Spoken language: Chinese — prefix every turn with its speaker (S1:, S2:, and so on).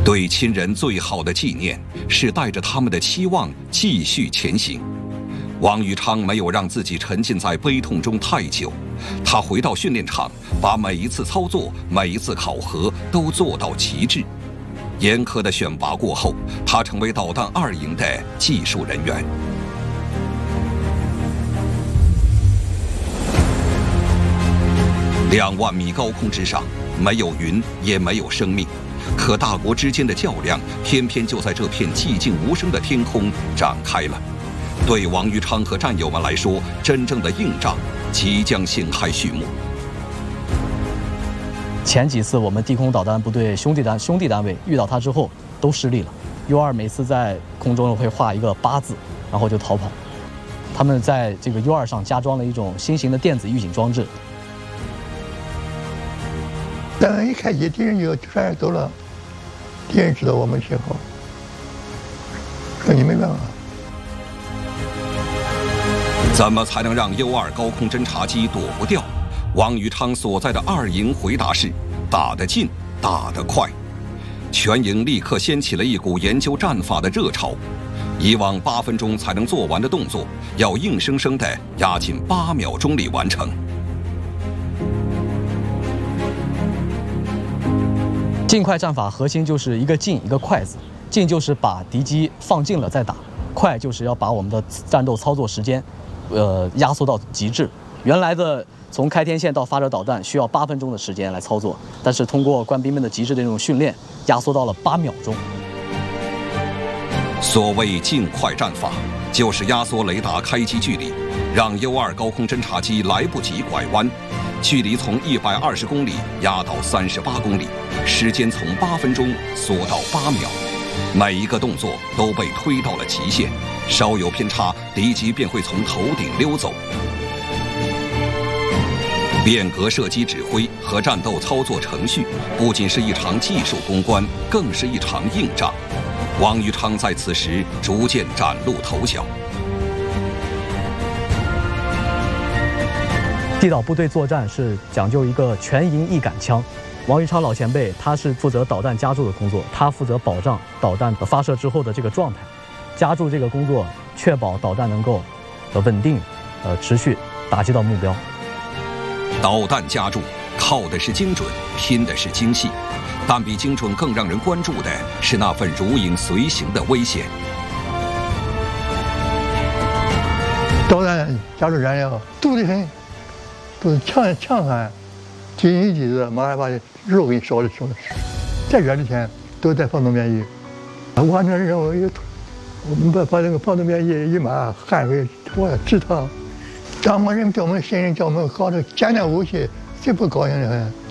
S1: 对亲人最好的纪念是带着他们的期望继续前行。王宇昌没有让自己沉浸在悲痛中太久，他回到训练场，把每一次操作、每一次考核都做到极致。严苛的选拔过后，他成为导弹2营的技术人员。2万米高空之上，没有云，也没有生命，可大国之间的较量，偏偏就在这片寂静无声的天空展开了。对王宇昌和战友们来说，真正的硬仗即将陷害序幕。
S2: 前几次我们地空导弹部队兄弟单位遇到它之后都失利了。U2每次在空中会画一个8字，然后就逃跑。他们在这个 U2上加装了一种新型的电子预警装置。
S3: 但一开机，敌人就全然走了，敌人知道我们信号，这你没办法。
S1: 怎么才能让 U2 高空侦察机躲不掉？王宇昌所在的2营回答是：打得近，打得快。全营立刻掀起了一股研究战法的热潮。以往8分钟才能做完的动作，要硬生生地压进8秒钟里完成。
S2: 近快战法核心就是一个近一个快字。近就是把敌机放近了再打，快就是要把我们的战斗操作时间压缩到极致。原来的从开天线到发射导弹需要8分钟的时间来操作，但是通过官兵们的极致的这种训练，压缩到了8秒钟。
S1: 所谓近快战法，就是压缩雷达开机距离，让 U2 高空侦察机来不及拐弯，距离从120公里压到38公里，时间从8分钟缩到8秒。每一个动作都被推到了极限，稍有偏差，敌机便会从头顶溜走。变革射击指挥和战斗操作程序，不仅是一场技术攻关，更是一场硬仗。王宇昌在此时逐渐崭露头角。
S2: 地导部队作战是讲究一个全营一杆枪。王宇昌老前辈他是负责导弹加注的工作，他负责保障导弹发射之后的这个状态。加注这个工作，确保导弹能够稳定持续打击到目标。
S1: 导弹加注靠的是精准，拼的是精细，但比精准更让人关注的是那份如影随形的危险。
S3: 导弹加注燃料堵得很，都是强悍，紧一击的，马上把肉给你烧的生的，再远之前都在防毒面衣。完成任务，我们把那个防毒面衣一抹，汗水我直淌。当我人叫我们新人叫我们搞这简单武器，最不高兴的很。